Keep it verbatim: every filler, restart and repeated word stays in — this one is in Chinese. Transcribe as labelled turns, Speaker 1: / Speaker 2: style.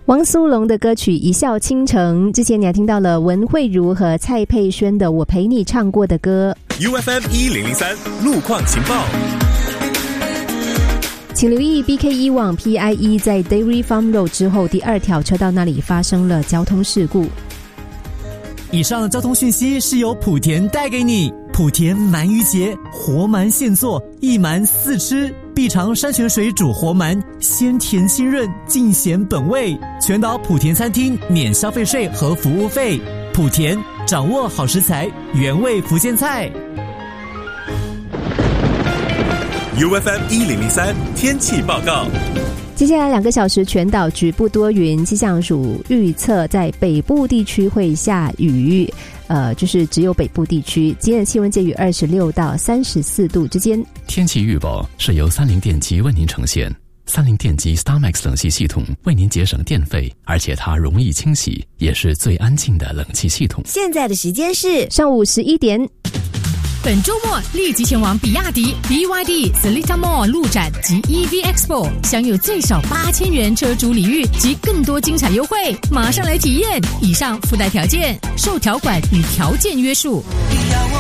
Speaker 1: 汪苏泷的歌曲《一笑倾城》，之前你还听到了文慧茹和蔡佩轩的《我陪你唱过的歌》。
Speaker 2: U F M 一零零三路况情报，
Speaker 1: 请留意 B K 一 往 P I E 在 Dairy Farm Road 之后第二条车道那里发生了交通事故。
Speaker 3: 以上交通讯息是由莆田带给你。莆田鳗鱼节，活鳗现做，一鳗四吃，必尝山泉水煮活鳗，鲜甜清润，尽显本味。全岛莆田餐厅免消费税和服务费。莆田掌握好食材，原味福建菜。
Speaker 2: U F M 一零零三天气报告。
Speaker 1: 接下来两个小时全岛局部多云，气象署预测在北部地区会下雨，呃，就是只有北部地区。今天的气温介于二十六到三十四度之间。
Speaker 4: 天气预报是由三菱电机为您呈现。三菱电机 StarMax 冷气系统为您节省电费，而且它容易清洗，也是最安静的冷气系统。
Speaker 5: 现在的时间是
Speaker 1: 上午十一点。
Speaker 6: 本周末立即前往比亚迪 B Y D Seletar Mall 路展及 E V Expo， 享有最少八千元车主礼遇及更多精彩优惠，马上来体验！以上附带条件受条款与条件约束。